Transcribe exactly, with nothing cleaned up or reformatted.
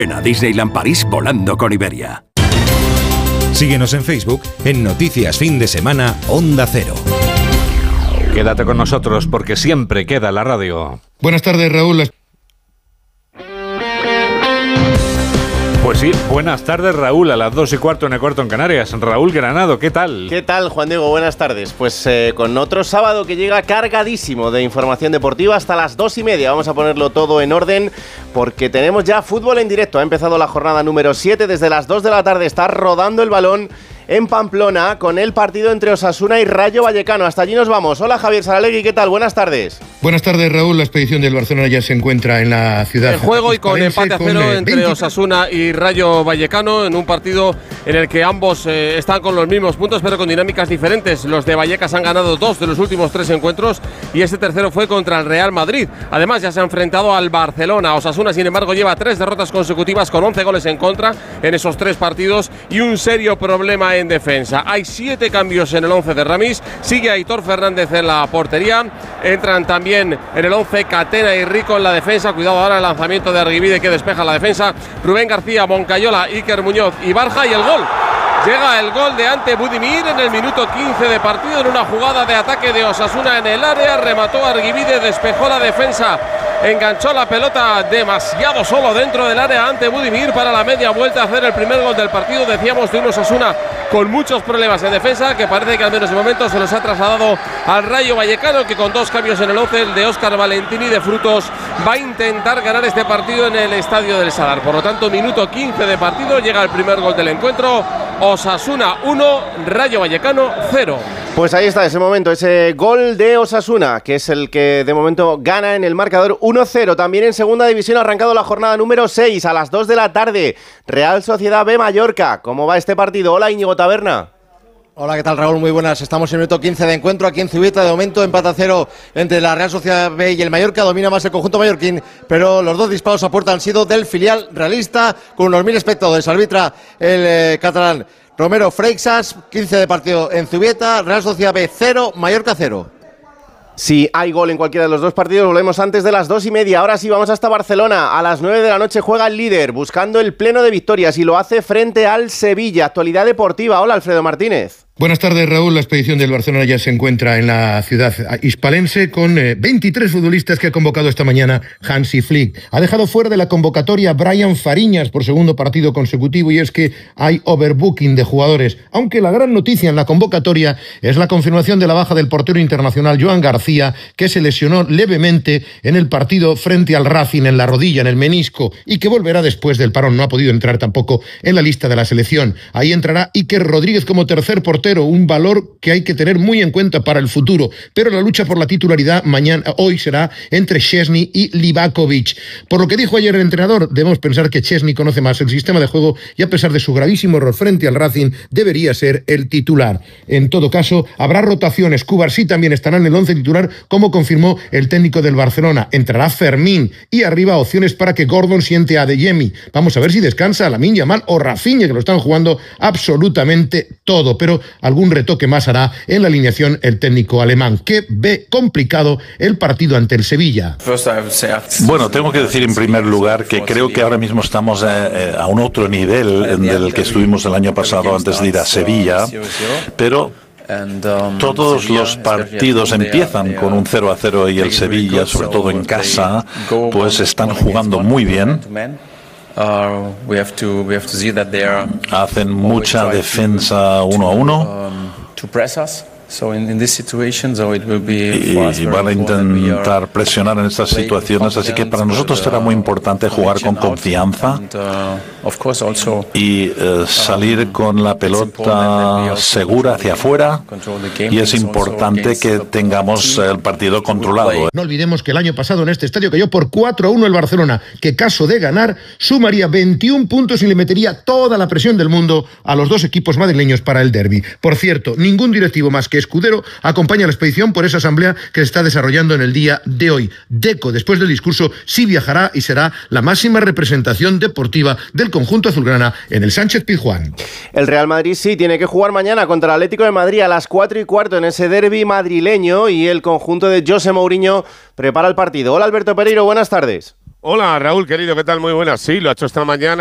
A Disneyland París volando con Iberia. Síguenos en Facebook en Noticias Fin de Semana Onda Cero. Quédate con nosotros porque siempre queda la radio. Buenas tardes, Raúl. Pues sí, buenas tardes, Raúl, a las dos y cuarto en el cuarto en Canarias. Raúl Granado, ¿qué tal? ¿Qué tal, Juan Diego? Buenas tardes. Pues eh, con otro sábado que llega cargadísimo de información deportiva hasta las dos y media. Vamos a ponerlo todo en orden porque tenemos ya fútbol en directo. Ha empezado la jornada número siete. Desde las dos de la tarde está rodando el balón en Pamplona con el partido entre Osasuna y Rayo Vallecano. Hasta allí nos vamos. Hola, Javier Saralegui, ¿qué tal? Buenas tardes. Buenas tardes, Raúl. La expedición del Barcelona ya se encuentra en la ciudad. El juego y con empate a cero con, eh, entre veinte... Osasuna y Rayo Vallecano en un partido en el que ambos eh, están con los mismos puntos pero con dinámicas diferentes. Los de Vallecas han ganado dos de los últimos tres encuentros y este tercero fue contra el Real Madrid. Además ya se ha enfrentado al Barcelona. Osasuna, sin embargo, lleva tres derrotas consecutivas con once goles en contra en esos tres partidos y un serio problema en en defensa. Hay siete cambios en el once de Ramis. Sigue Aitor Fernández en la portería. Entran también en el once Catena y Rico en la defensa. Cuidado ahora el lanzamiento de Arguibide que despeja la defensa. Rubén García, Moncayola, Iker Muñoz y Barja y el gol. Llega el gol de Ante Budimir en el minuto quince de partido en una jugada de ataque de Osasuna en el área. Remató Arguibide, despejó la defensa. Enganchó la pelota demasiado solo dentro del área Ante Budimir para la media vuelta a hacer el primer gol del partido. Decíamos de un Osasuna con muchos problemas en defensa que parece que al menos de momento se los ha trasladado al Rayo Vallecano, que con dos cambios en el once, el de Óscar Valentini de Frutos, va a intentar ganar este partido en el Estadio del Sadar. Por lo tanto, minuto quince de partido, llega el primer gol del encuentro. Osasuna uno, Rayo Vallecano cero. Pues ahí está ese momento, ese gol de Osasuna, que es el que de momento gana en el marcador uno cero. También en segunda división ha arrancado la jornada número seis a las dos de la tarde. Real Sociedad B Mallorca. ¿Cómo va este partido? Hola, Íñigo Taberna. Hola, ¿qué tal, Raúl? Muy buenas. Estamos en el minuto quince de encuentro aquí en Zubieta. De momento, empate a cero entre la Real Sociedad B y el Mallorca. Domina más el conjunto mallorquín, pero los dos disparos a puerta han sido del filial realista, con unos mil espectadores. Arbitra el eh, catalán Romero Freixas. quince de partido en Zubieta. Real Sociedad B cero, Mallorca cero. Si hay gol en cualquiera de los dos partidos, volvemos antes de las dos y media. Ahora sí, vamos hasta Barcelona. A las nueve de la noche juega el líder, buscando el pleno de victorias, y lo hace frente al Sevilla. Actualidad deportiva. Hola, Alfredo Martínez. Buenas tardes, Raúl. La expedición del Barcelona ya se encuentra en la ciudad hispalense con eh, veintitrés futbolistas que ha convocado esta mañana Hansi Flick. Ha dejado fuera de la convocatoria a Brian Fariñas por segundo partido consecutivo, y es que hay overbooking de jugadores. Aunque la gran noticia en la convocatoria es la confirmación de la baja del portero internacional Joan García, que se lesionó levemente en el partido frente al Racing en la rodilla, en el menisco, y que volverá después del parón. No ha podido entrar tampoco en la lista de la selección. Ahí entrará Iker Rodríguez como tercer portero, un valor que hay que tener muy en cuenta para el futuro, pero la lucha por la titularidad mañana, hoy será entre Szczesny y Livakovic. Por lo que dijo ayer el entrenador, debemos pensar que Szczesny conoce más el sistema de juego y, a pesar de su gravísimo error frente al Racing, debería ser el titular. En todo caso, habrá rotaciones. Cubarsí también estará en el once titular, como confirmó el técnico del Barcelona. Entrará Fermín y arriba opciones para que Gordon siente a Adeyemi. Vamos a ver si descansa Lamine Yamal o Rafinha, que lo están jugando absolutamente todo, pero algún retoque más hará en la alineación el técnico alemán, que ve complicado el partido ante el Sevilla. Bueno, tengo que decir en primer lugar que creo que ahora mismo estamos eh, a un otro nivel del que estuvimos el año pasado antes de ir a Sevilla, pero todos los partidos empiezan con un cero a cero y el Sevilla, sobre todo en casa, pues están jugando muy bien. Uh, we have to, we have to see that they are hacen mucha defensa uno a uno to, um, to press us. So in, in this situation, so it will be y van a intentar presionar en estas situaciones, así que para nosotros será muy importante jugar con confianza y eh, salir con la pelota segura hacia afuera, y es importante que tengamos el partido controlado. No olvidemos que el año pasado en este estadio cayó por cuatro a uno el Barcelona, que caso de ganar sumaría veintiún puntos y le metería toda la presión del mundo a los dos equipos madrileños para el derbi. Por cierto, ningún directivo más que Escudero acompaña a la expedición por esa asamblea que se está desarrollando en el día de hoy. Deco, después del discurso, sí viajará y será la máxima representación deportiva del conjunto azulgrana en el Sánchez Pizjuán. El Real Madrid sí tiene que jugar mañana contra el Atlético de Madrid a las cuatro y cuarto en ese derbi madrileño, y el conjunto de José Mourinho prepara el partido. Hola, Alberto Pereiro, buenas tardes. Hola, Raúl, querido, ¿qué tal? Muy buenas. Sí, lo ha hecho esta mañana.